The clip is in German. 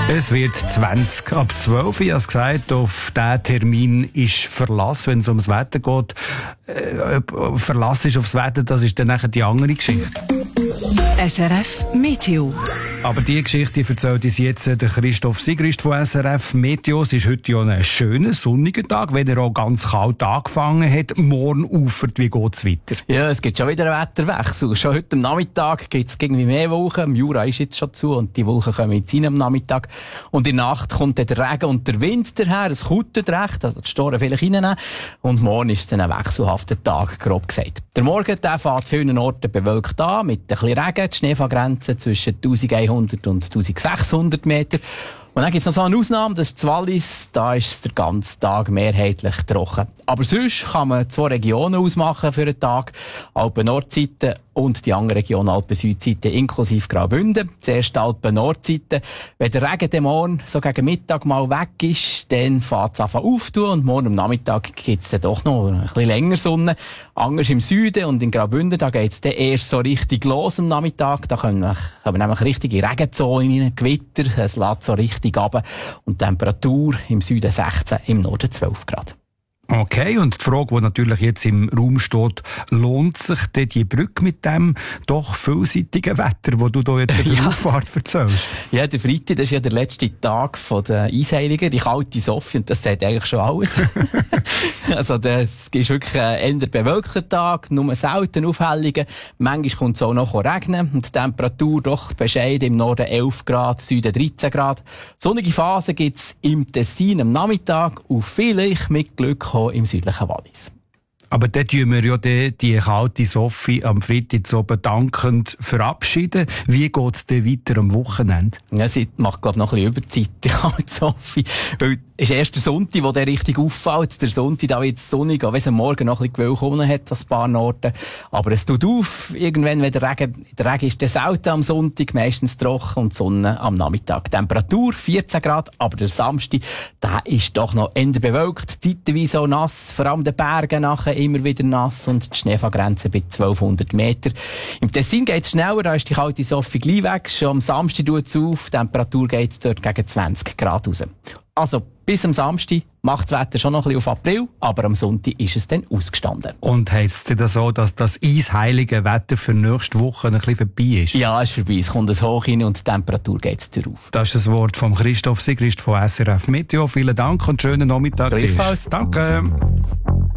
Es wird 20 ab 12. Ich habe es gesagt, auf diesen Termin ist Verlass, wenn es ums Wetter geht. Verlass ist aufs Wetter, das ist dann nachher die andere Geschichte. SRF Meteo. Aber die Geschichte erzählt uns jetzt der Christoph Sigrist von SRF Meteo. Es ist heute ja ein schöner, sonniger Tag, wenn er auch ganz kalt angefangen hat. Morgen ufert, wie geht es weiter? Ja, es gibt schon wieder einen Wetterwechsel. Schon heute am Nachmittag gibt es irgendwie mehr Wolken. Im Jura ist jetzt schon zu und die Wolken kommen jetzt rein am Nachmittag. Und in der Nacht kommt dann der Regen und der Wind daher. Es kutet recht, also die Storen vielleicht reinnehmen. Und morgen ist es dann ein wechselhafter Tag, grob gesagt. Der Morgen der fängt an vielen Orten bewölkt an, mit ein bisschen Regen. Die Schneefallgrenze zwischen 1100 und 1600 Meter. Und dann gibt es noch so eine Ausnahme, das ist Wallis. Da ist es den ganzen Tag mehrheitlich trocken. Aber sonst kann man 2 Regionen ausmachen für einen Tag. Alpen-Nordseite und die andere Region Alpen-Südseite inklusive Graubünden. Zuerst Alpen-Nordseite. Wenn der Regen dann morgen so gegen Mittag mal weg ist, dann fängt es an aufzutun und morgen am Nachmittag gibt es dann doch noch ein bisschen länger Sonne. Anders im Süden und in Graubünden, da geht es dann erst so richtig los am Nachmittag. Da kommen nämlich richtige Regenzonen rein, Gewitter, es lässt so richtig runter und die Temperatur im Süden 16, im Norden 12 Grad. Okay, und die Frage, die natürlich jetzt im Raum steht, lohnt sich denn die Brücke mit dem doch vielseitigen Wetter, wo du da jetzt für die Auffahrt erzählst? Ja, der Freitag, das ist ja der letzte Tag der Eisheiligen, die kalte Sophie, und das sagt eigentlich schon alles. Also, das ist wirklich ein eher bewölkter Tag, nur selten Aufhellungen. Manchmal kommt es auch noch regnen und die Temperatur doch bescheiden, im Norden 11 Grad, Süden 13 Grad. Sonnige Phase gibt es im Tessin am Nachmittag und vielleicht mit Glück im südlichen Wallis. Aber dann tun wir ja die kalte Sophie am Freitag so bedankend verabschieden. Wie geht es denn weiter am Wochenende? Ja, sie macht, glaube ich, noch ein bisschen Überzeit, die kalte Sophie. Weil es ist erst der Sonntag, wo der richtig auffällt. Der Sonntag, da wird es sonnig, auch wenn es am Morgen noch ein bisschen Gewölk hat, an ein paar Orten. Aber es tut auf, irgendwann, wenn der Regen ist, der selten am Sonntag, meistens trocken und die Sonne am Nachmittag. Temperatur 14 Grad, aber der Samstag, der ist doch noch eher bewölkt, zeitweise auch nass, vor allem den Bergen nachher immer wieder nass und die Schneefallgrenze bei 1200 Meter. Im Tessin geht es schneller, da ist die kalte Sophie gleich weg. Schon am Samstag tut es auf, die Temperatur geht dort gegen 20 Grad raus. Also bis am Samstag macht das Wetter schon noch ein bisschen auf April, aber am Sonntag ist es dann ausgestanden. Und heisst es denn so, dass das eisheilige Wetter für nächste Woche ein bisschen vorbei ist? Ja, es ist vorbei. Es kommt ein Hoch rein und die Temperatur geht es auf. Das ist das Wort von Christoph Sigrist von SRF Meteo. Vielen Dank und schönen Nachmittag. Gleichfalls. Danke.